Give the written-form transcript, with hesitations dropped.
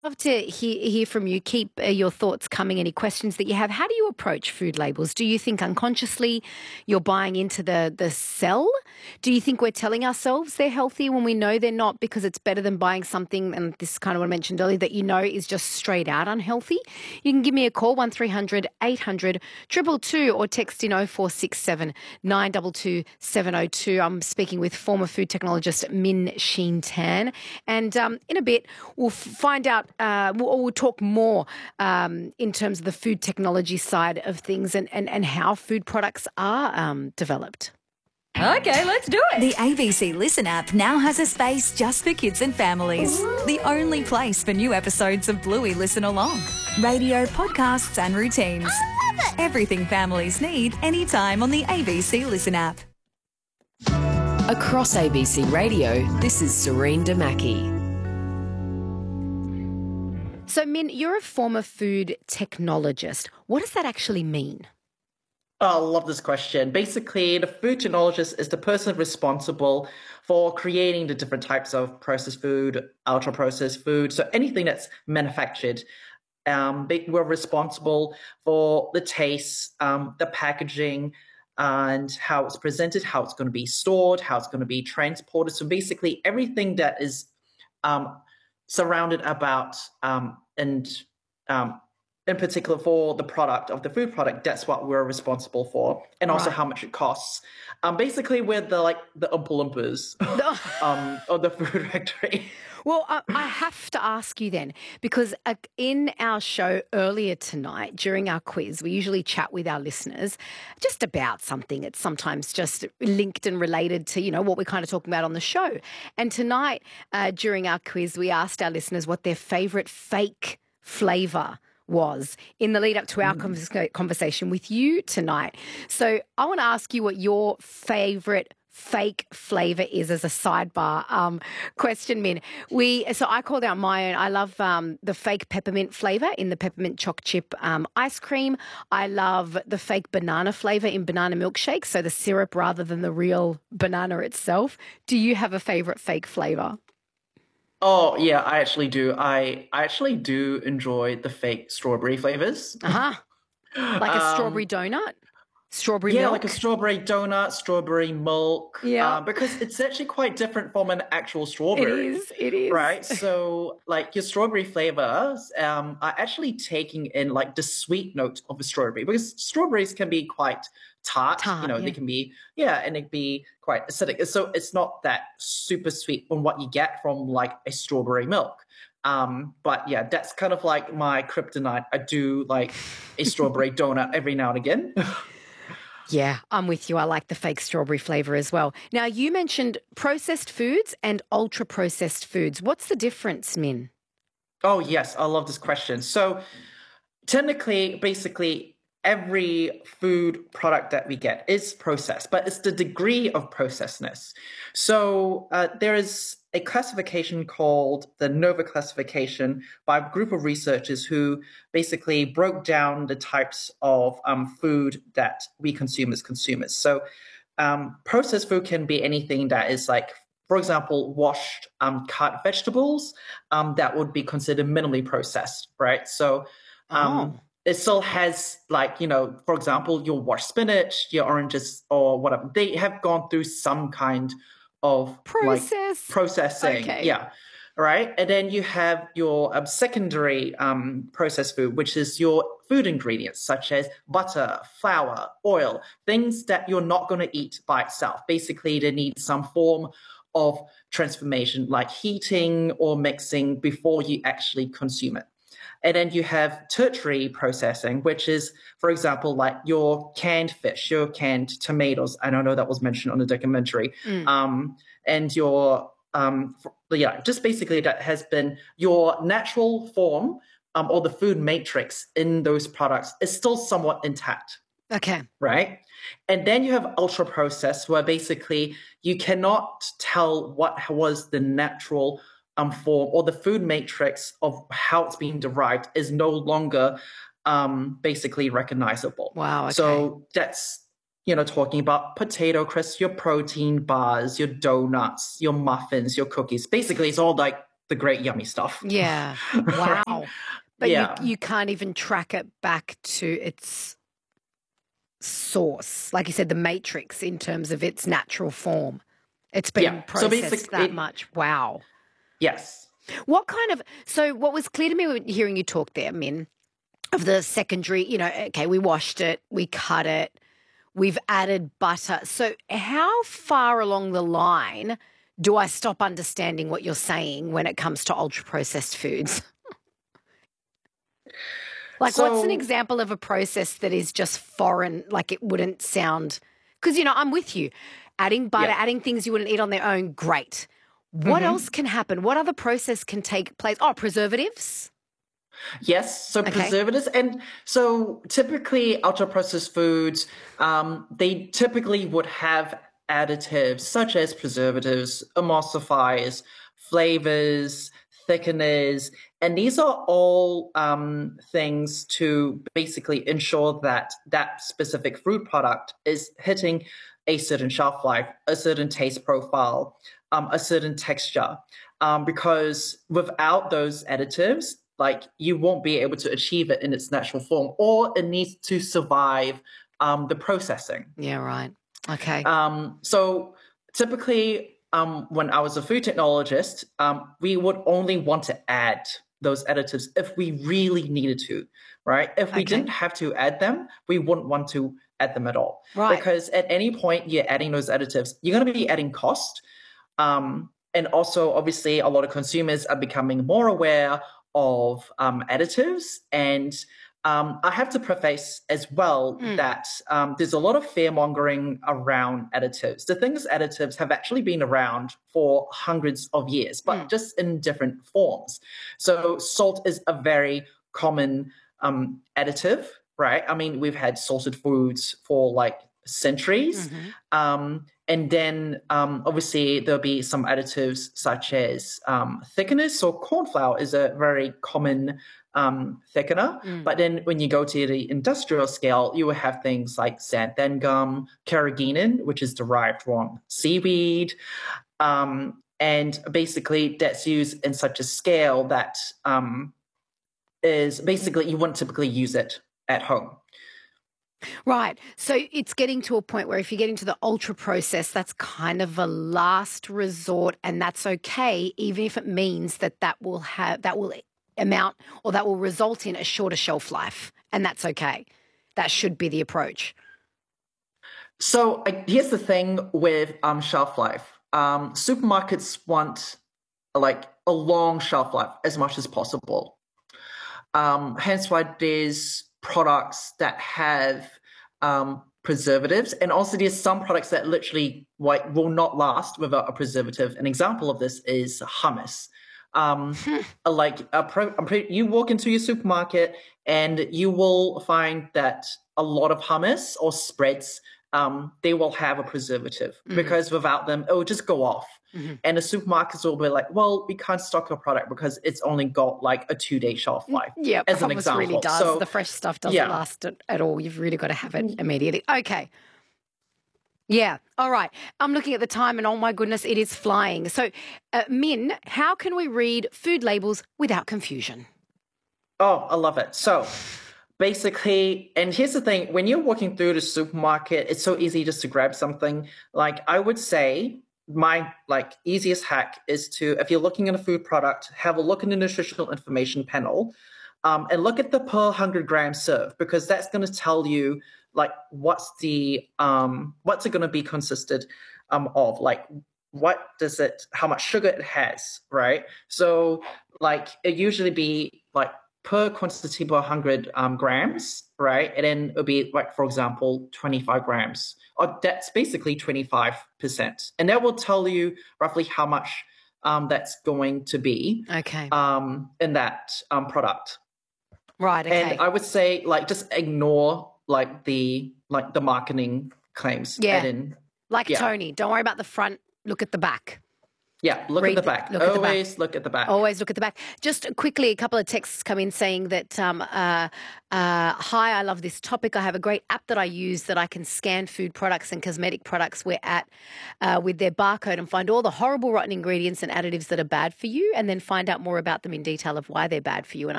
Love to hear from you. Keep your thoughts coming, any questions that you have. How do you approach food labels? Do you think unconsciously you're buying into the sell? Do you think we're telling ourselves they're healthy when we know they're not because it's better than buying something, and this is kind of what I mentioned earlier, that you know is just straight out unhealthy? You can give me a call, 1300 800 222, or text in 0467 922 702. I'm speaking with former food technologist Min Sheen Tan. And in a bit, we'll find out, we'll talk more in terms of the food technology side of things and how food products are developed. Okay, let's do it. The ABC Listen app now has a space just for kids and families. The only place for new episodes of Bluey Listen Along. Radio, podcasts and routines. I love it. Everything families need anytime on the ABC Listen app. Across ABC Radio, this is Serene Damaki. So, Min, you're a former food technologist. What does that actually mean? Oh, I love this question. Basically, the food technologist is the person responsible for creating the different types of processed food, ultra-processed food, so anything that's manufactured. We're responsible for the taste, the packaging, and how it's presented, how it's going to be stored, how it's going to be transported. So basically, everything that is surrounded about in particular for the product of the food product, that's what we're responsible for, and also how much it costs. Basically, we're the Oompa Loompas of the food factory. Well, I have to ask you then, because in our show earlier tonight, during our quiz, we usually chat with our listeners just about something. It's sometimes just linked and related to, you know, what we're kind of talking about on the show. And tonight, during our quiz, we asked our listeners what their favourite fake flavour was in the lead up to our conversation with you tonight. So I want to ask you what your favourite fake flavour is as a sidebar question, Min. So I called out my own. I love the fake peppermint flavour in the peppermint choc chip ice cream. I love the fake banana flavour in banana milkshake, so the syrup rather than the real banana itself. Do you have a favourite fake flavour? Oh, yeah, I actually do. I actually do enjoy the fake strawberry flavors. Like a strawberry donut? Strawberry milk? Yeah, like a strawberry donut, strawberry milk. Yeah. Because it's actually quite different from an actual strawberry. It is. Right? So, like, your strawberry flavors are actually taking in, like, the sweet note of a strawberry. Because strawberries can be quite tart, you know, they can be, and it can be quite acidic. So it's not that super sweet from what you get from, like, a strawberry milk. But yeah, that's kind of like my kryptonite. I do like a strawberry donut every now and again. Yeah, I'm with you. I like the fake strawberry flavour as well. Now, you mentioned processed foods and ultra-processed foods. What's the difference, Min? Oh, yes. I love this question. So technically, basically, every food product that we get is processed, but it's the degree of processedness. So there is a classification called the NOVA classification by a group of researchers who basically broke down the types of food that we consume as consumers. So processed food can be anything that is like, for example, washed cut vegetables that would be considered minimally processed, right? So it still has, like, you know, for example, your washed spinach, your oranges or whatever. They have gone through some kind of processing. Okay. Yeah. Right. And then you have your secondary processed food, which is your food ingredients, such as butter, flour, oil, things that you're not going to eat by itself. Basically, they need some form of transformation, like heating or mixing before you actually consume it. And then you have tertiary processing, which is, for example, like your canned fish, your canned tomatoes. And I know that was mentioned on the documentary. And your, just basically that has been your natural form or the food matrix in those products is still somewhat intact. Okay. Right? And then you have ultra processed, where basically you cannot tell what was the natural form or the food matrix of how it's being derived is no longer basically recognizable. Wow. Okay. So that's, you know, talking about potato crisps, your protein bars, your donuts, your muffins, your cookies. Basically, it's all like the great yummy stuff. Yeah. Right? Wow. But Yeah. you can't even track it back to its source, like you said, the matrix in terms of its natural form. It's been Yeah. So processed basically, that much. Wow. yes. What was clear to me when hearing you talk there, Min, of the secondary, okay, we washed it, we cut it, we've added butter. So how far along the line do I stop understanding what you're saying when it comes to ultra-processed foods? Like, what's an So example of a process that is just foreign, like it wouldn't sound – because, I'm with you. Adding butter, yeah. adding things you wouldn't eat on their own, great. What else can happen? What other process can take place? Oh, preservatives? Yes, so Okay. preservatives. And so typically ultra-processed foods, they typically would have additives such as preservatives, emulsifiers, flavors, thickeners, and these are all things to basically ensure that that specific food product is hitting a certain shelf life, a certain taste profile, a certain texture. Because without those additives, like you won't be able to achieve it in its natural form, or it needs to survive the processing. Yeah, right. Okay. So typically, when I was a food technologist, we would only want to add those additives if we really needed to, right? If we Okay. didn't have to add them, we wouldn't want to add them at all. Right. Because at any point you're adding those additives, you're going to be adding cost. And also, obviously, a lot of consumers are becoming more aware of additives. And I have to preface as well that there's a lot of fear-mongering around additives. The thing is, additives have actually been around for hundreds of years, but just in different forms. So salt is a very common additive, right? I mean, we've had salted foods for like centuries. And then obviously there'll be some additives such as thickeners. So corn flour is a very common thickener. But then when you go to the industrial scale, you will have things like xanthan gum, carrageenan, which is derived from seaweed. And basically that's used in such a scale that is basically you wouldn't typically use it at home. Right. So it's getting to a point where if you're getting to the ultra process, that's kind of a last resort, and that's okay, even if it means that will amount or that will result in a shorter shelf life, and that's okay. That should be the approach. So here's the thing with shelf life. Supermarkets want like a long shelf life as much as possible. Hence why there's products that have preservatives, and also there's some products that literally will not last without a preservative. An example of this is hummus. You walk into your supermarket and you will find that a lot of hummus or spreads, they will have a preservative because without them, it will just go off. And the supermarkets will be like, well, we can't stock your product because it's only got like a 2-day shelf life. Yeah, as an hummus example. really does. So, the fresh stuff doesn't last at all. You've really got to have it immediately. Okay. Yeah. All right. I'm looking at the time and oh my goodness, it is flying. So, Min, how can we read food labels without confusion? Oh, I love it. So basically, and here's the thing, when you're walking through the supermarket, it's so easy just to grab something. Like I would say my easiest hack is to, if you're looking at a food product, have a look in the nutritional information panel and look at the per 100 gram serve, because that's going to tell you like what's it going to be consisted of, like how much sugar it has, right? So like it usually be like per quantity per 100 grams, right? And then it'll be like, for example, 25 grams, or that's basically 25%. And that will tell you roughly how much that's going to be in that product. Right. Okay. And I would say like just ignore the marketing claims. Yeah. Tony, don't worry about the front, look at the back. Yeah, look at the back. Look at the back. Always look at the back. Always look at the back. Just quickly, a couple of texts come in saying that, hi, I love this topic. I have a great app that I use that I can scan food products and cosmetic products with their barcode and find all the horrible rotten ingredients and additives that are bad for you, and then find out more about them in detail of why they're bad for you. And